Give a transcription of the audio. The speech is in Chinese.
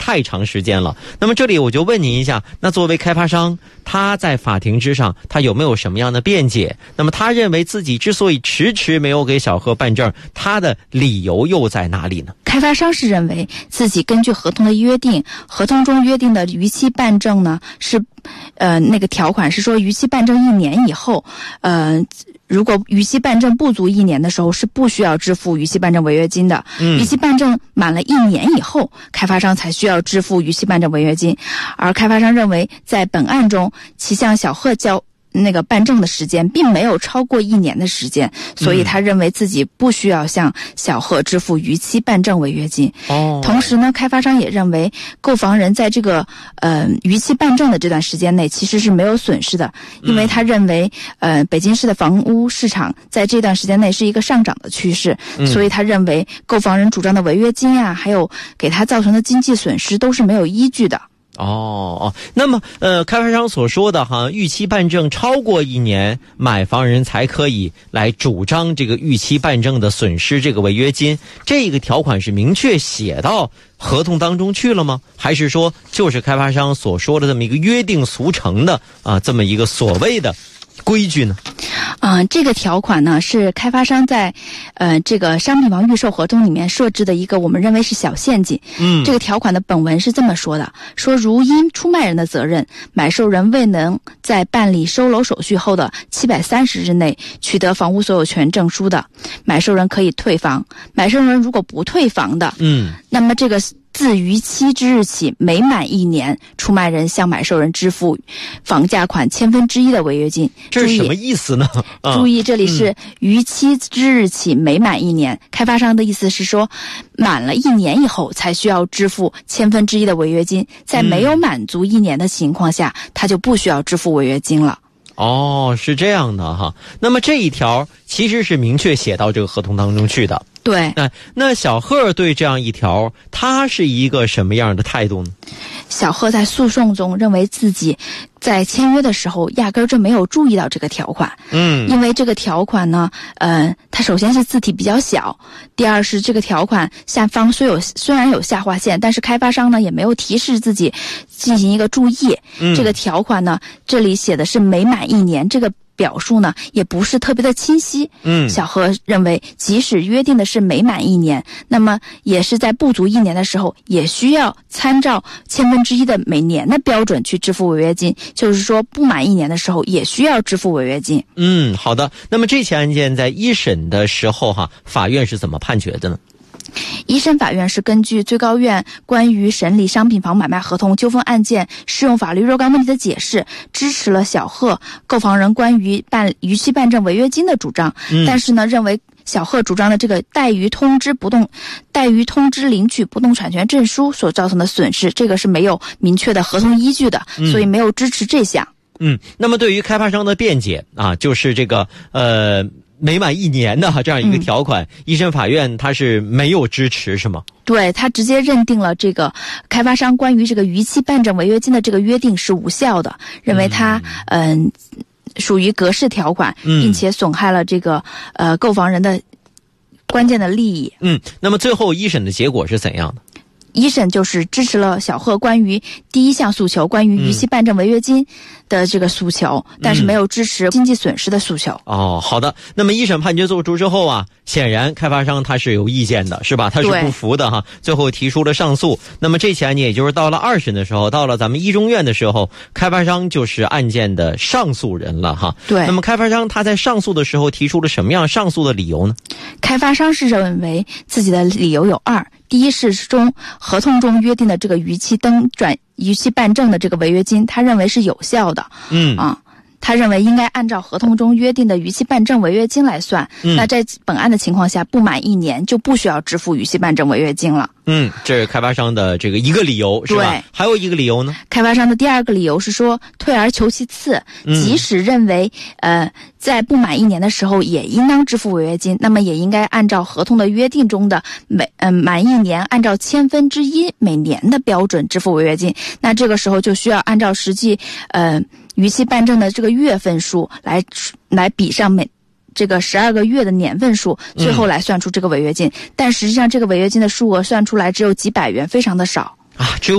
太长时间了。那么这里我就问您一下，那作为开发商，他在法庭之上他有没有什么样的辩解？那么他认为自己之所以迟迟没有给小贺办证，他的理由又在哪里呢？ 开发商是认为自己根据合同的约定，合同中约定的逾期办证呢是那个条款是说逾期办证1年以后，如果逾期办证不足1年的时候是不需要支付逾期办证违约金的。逾期办证满了1年以后，开发商才需要支付逾期办证违约金。而开发商认为在本案中其向小贺交那个办证的时间并没有超过1年的时间，所以他认为自己不需要向小贺支付逾期办证违约金。同时呢，开发商也认为购房人在这个逾期办证的这段时间内其实是没有损失的，因为他认为北京市的房屋市场在这段时间内是一个上涨的趋势，所以他认为购房人主张的违约金啊，还有给他造成的经济损失都是没有依据的。 那么开发商所说的逾期办证超过1年，买房人才可以来主张这个逾期办证的损失这个违约金，这个条款是明确写到合同当中去了吗？还是说就是开发商所说的这么一个约定俗成的这么一个所谓的规矩呢？ 这个条款呢是开发商在这个商品房预售合同里面设置的一个我们认为是小陷阱。这个条款的本文是这么说的，说如因出卖人的责任，买受人未能在办理收楼手续后的730日内取得房屋所有权证书的，买受人可以退房。买受人如果不退房的，那么这个自逾期之日起每满1年，出卖人向买受人支付房价款1/1000的违约金。 这是什么意思呢？ 注意这里是逾期之日起每满1年，开发商的意思是说满了1年以后才需要支付1/1000的违约金，在没有满足1年的情况下，他就不需要支付违约金了。 是这样的哈。那么这一条其实是明确写到这个合同当中去的。 对。 那小贺对这样一条他是一个什么样的态度呢？ 小贺在诉讼中认为自己在签约的时候压根儿就没有注意到这个条款。因为这个条款呢它首先是字体比较小，第二是这个条款下方虽然有下划线，但是开发商呢也没有提示自己进行一个注意。这个条款呢这里写的是每满1年，这个表述呢也不是特别的清晰。小贺认为即使约定的是每满1年，那么也是在不足1年的时候也需要参照1/1000的每年的标准去支付违约金，就是说不满1年的时候也需要支付违约金。 好的。那么这起案件在一审的时候法院是怎么判决的呢？ 一审法院是根据最高院关于审理商品房买卖合同纠纷案件适用法律若干问题的解释，支持了小贺购房人关于逾期办证违约金的主张。但是呢认为小贺主张的这个怠于通知领取不动产权证书所造成的损失，这个是没有明确的合同依据的，所以没有支持这项。 那么对于开发商的辩解就是这个每满1年的这样一个条款，一审法院他是没有支持是吗？ 对，他直接认定了这个开发商关于这个逾期办证违约金的这个约定是无效的，认为他属于格式条款，并且损害了这个购房人的关键的利益。 那么最后一审的结果是怎样的？ 一审就是支持了小贺关于第一项诉求，关于逾期办证违约金的这个诉求，但是没有支持经济损失的诉求。 好的。那么一审判决作出之后显然开发商他是有意见的，是吧？他是不服的最后提出了上诉。那么这起案件也就是到了2审的时候，到了咱们一中院的时候，开发商就是案件的上诉人了对。 那么开发商他在上诉的时候提出了什么样上诉的理由呢？ 开发商是认为自己的理由有2，第一是合同中约定的这个逾期办证的这个违约金，他认为是有效的。他认为应该按照合同中约定的逾期办证违约金来算。那在本案的情况下，不满1年就不需要支付逾期办证违约金了。 这是开发商的这个一个理由，是吧？还有一个理由呢？ 开发商的第2个理由是说退而求其次，即使认为在不满1年的时候也应当支付违约金，那么也应该按照合同的约定中的满1年按照1/1000每年的标准支付违约金。那这个时候就需要按照实际逾期办证的这个月份数来比上这个12个月的年份数，最后来算出这个违约金。但实际上这个违约金的数额算出来只有几百元，非常的少。